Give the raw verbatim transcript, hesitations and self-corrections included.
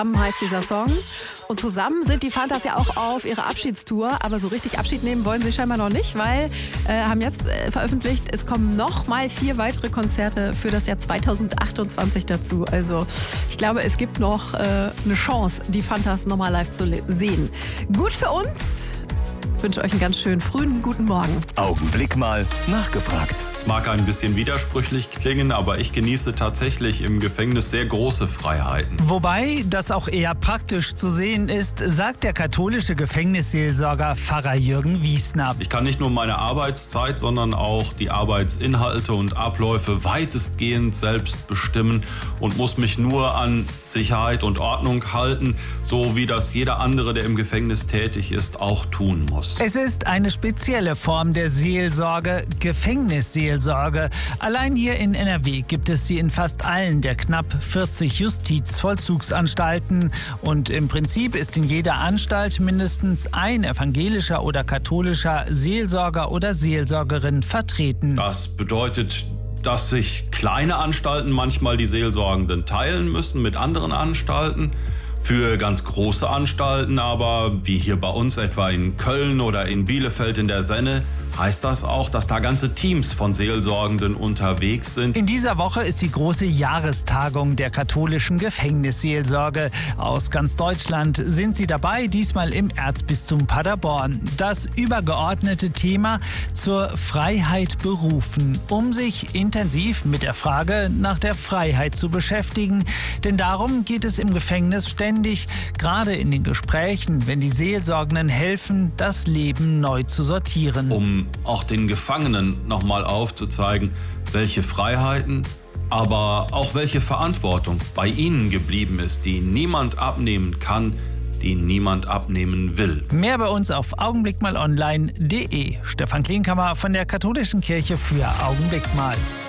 Heißt dieser Song. Und zusammen sind die Fantas ja auch auf ihrer Abschiedstour. Aber so richtig Abschied nehmen wollen sie scheinbar noch nicht, weil äh, haben jetzt äh, veröffentlicht, es kommen noch mal vier weitere Konzerte für das Jahr zweitausendachtundzwanzig dazu. Also ich glaube, es gibt noch äh, eine Chance, die Fantas nochmal live zu sehen. Gut für uns. Ich wünsche euch einen ganz schönen frühen guten Morgen. Augenblick mal nachgefragt. Es mag ein bisschen widersprüchlich klingen, aber ich genieße tatsächlich im Gefängnis sehr große Freiheiten. Wobei das auch eher praktisch zu sehen ist, sagt der katholische Gefängnisseelsorger Pfarrer Jürgen Wiesner. Ich kann nicht nur meine Arbeitszeit, sondern auch die Arbeitsinhalte und Abläufe weitestgehend selbst bestimmen und muss mich nur an Sicherheit und Ordnung halten, so wie das jeder andere, der im Gefängnis tätig ist, auch tun muss. Es ist eine spezielle Form der Seelsorge, Gefängnisseelsorge. Allein hier in N R W gibt es sie in fast allen der knapp vierzig Justizvollzugsanstalten. Und im Prinzip ist in jeder Anstalt mindestens ein evangelischer oder katholischer Seelsorger oder Seelsorgerin vertreten. Das bedeutet, dass sich kleine Anstalten manchmal die Seelsorgenden teilen müssen mit anderen Anstalten. Für ganz große Anstalten aber, wie hier bei uns etwa in Köln oder in Bielefeld in der Senne, heißt das auch, dass da ganze Teams von Seelsorgenden unterwegs sind. In dieser Woche ist die große Jahrestagung der katholischen Gefängnisseelsorge. Aus ganz Deutschland sind sie dabei, diesmal im Erzbistum Paderborn. Das übergeordnete Thema: zur Freiheit berufen, um sich intensiv mit der Frage nach der Freiheit zu beschäftigen. Denn darum geht es im Gefängnis ständig, gerade in den Gesprächen, wenn die Seelsorgenden helfen, das Leben neu zu sortieren. Um auch den Gefangenen nochmal aufzuzeigen, welche Freiheiten, aber auch welche Verantwortung bei ihnen geblieben ist, die niemand abnehmen kann, die niemand abnehmen will. Mehr bei uns auf augenblickmalonline punkt de. Stefan Klinkhammer von der Katholischen Kirche für Augenblick mal.